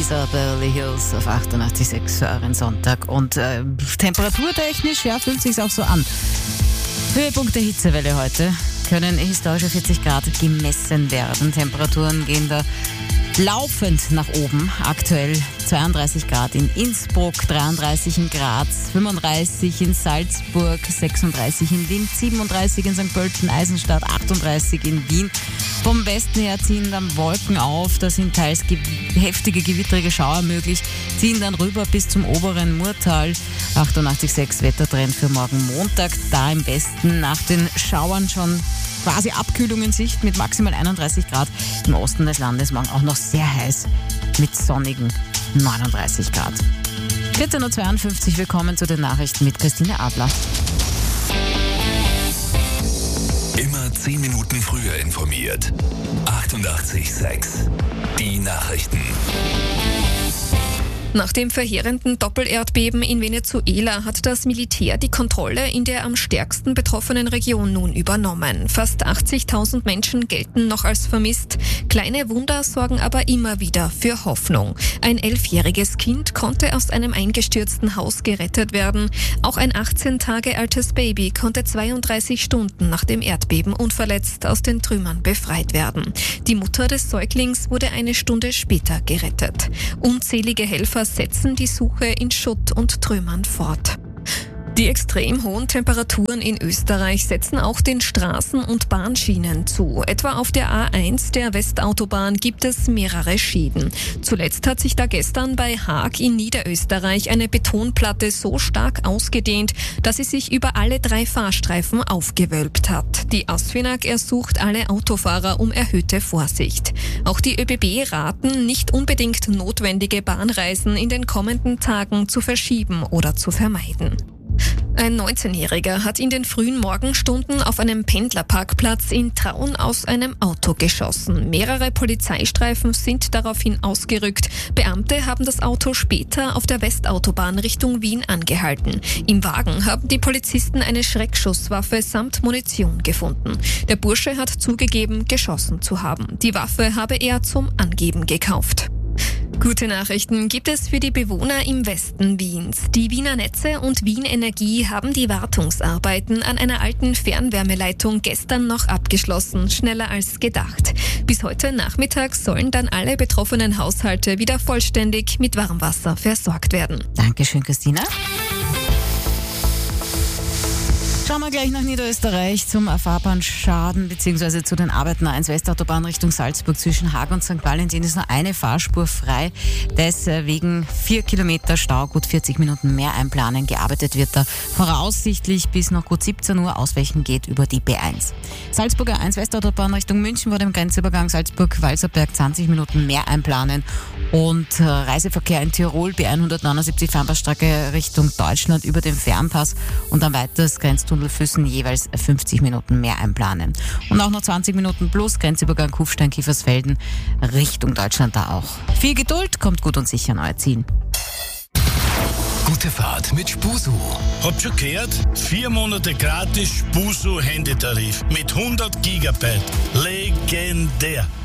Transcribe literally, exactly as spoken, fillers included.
Lisa Beverly Hills auf achtundachtzig Komma sechs für euren Sonntag. Und äh, temperaturtechnisch, ja, fühlt sich auch so an. Höhepunkt der Hitzewelle heute können historische vierzig Grad gemessen werden. Temperaturen gehen da laufend nach oben. Aktuell zweiunddreißig Grad in Innsbruck, dreiunddreißig in Graz, fünfunddreißig in Salzburg, sechsunddreißig in Linz, siebenunddreißig in Sankt Pölten, Eisenstadt, achtunddreißig in Wien. Vom Westen her ziehen dann Wolken auf, da sind teils ge- heftige gewittrige Schauer möglich, ziehen dann rüber bis zum oberen Murtal. achtundachtzig Komma sechs Wettertrend für morgen Montag, da im Westen nach den Schauern schon quasi Abkühlung in Sicht mit maximal einunddreißig Grad. Im Osten des Landes morgen auch noch sehr heiß mit sonnigen neununddreißig Grad. vierzehn Uhr zweiundfünfzig, willkommen zu den Nachrichten mit Christine Adler. Immer zehn Minuten früher informiert. achtundachtzig Komma sechs. Die Nachrichten. Nach dem verheerenden Doppelerdbeben in Venezuela hat das Militär die Kontrolle in der am stärksten betroffenen Region nun übernommen. Fast achtzigtausend Menschen gelten noch als vermisst. Kleine Wunder sorgen aber immer wieder für Hoffnung. Ein elfjähriges Kind konnte aus einem eingestürzten Haus gerettet werden. Auch ein achtzehn Tage altes Baby konnte zweiunddreißig Stunden nach dem Erdbeben unverletzt aus den Trümmern befreit werden. Die Mutter des Säuglings wurde eine Stunde später gerettet. Unzählige Helfer setzen die Suche in Schutt und Trümmern fort. Die extrem hohen Temperaturen in Österreich setzen auch den Straßen- und Bahnschienen zu. Etwa auf der A eins der Westautobahn gibt es mehrere Schäden. Zuletzt hat sich da gestern bei Haag in Niederösterreich eine Betonplatte so stark ausgedehnt, dass sie sich über alle drei Fahrstreifen aufgewölbt hat. Die ASFINAG ersucht alle Autofahrer um erhöhte Vorsicht. Auch die ÖBB raten, nicht unbedingt notwendige Bahnreisen in den kommenden Tagen zu verschieben oder zu vermeiden. Ein neunzehnjähriger hat in den frühen Morgenstunden auf einem Pendlerparkplatz in Traun aus einem Auto geschossen. Mehrere Polizeistreifen sind daraufhin ausgerückt. Beamte haben das Auto später auf der Westautobahn Richtung Wien angehalten. Im Wagen haben die Polizisten eine Schreckschusswaffe samt Munition gefunden. Der Bursche hat zugegeben, geschossen zu haben. Die Waffe habe er zum Angeben gekauft. Gute Nachrichten gibt es für die Bewohner im Westen Wiens. Die Wiener Netze und Wien Energie haben die Wartungsarbeiten an einer alten Fernwärmeleitung gestern noch abgeschlossen, schneller als gedacht. Bis heute Nachmittag sollen dann alle betroffenen Haushalte wieder vollständig mit Warmwasser versorgt werden. Dankeschön, Christina. Schauen wir gleich nach Niederösterreich zum Fahrbahnschaden bzw. zu den Arbeiten A eins Westautobahn Richtung Salzburg zwischen Haag und Sankt Valentin ist nur eine Fahrspur frei. Deswegen vier Kilometer Stau, gut vierzig Minuten mehr einplanen. Gearbeitet wird da voraussichtlich bis noch gut siebzehn Uhr. Ausweichen geht über die B eins. Salzburger A eins Westautobahn Richtung München vor dem Grenzübergang Salzburg-Walserberg zwanzig Minuten mehr einplanen. Und äh, Reiseverkehr in Tirol B hundertneunundsiebzig Fernbahnstrecke Richtung Deutschland über den Fernpass und dann weiter das Grenztunnel Füssen jeweils fünfzig Minuten mehr einplanen. Und auch noch zwanzig Minuten plus Grenzübergang Kufstein-Kiefersfelden Richtung Deutschland da auch. Viel Geduld, kommt gut und sicher an euer Ziel. Gute Fahrt mit Spusu. Habt schon gehört? Vier Monate gratis Spusu Handytarif mit hundert Gigabyte. Legendär.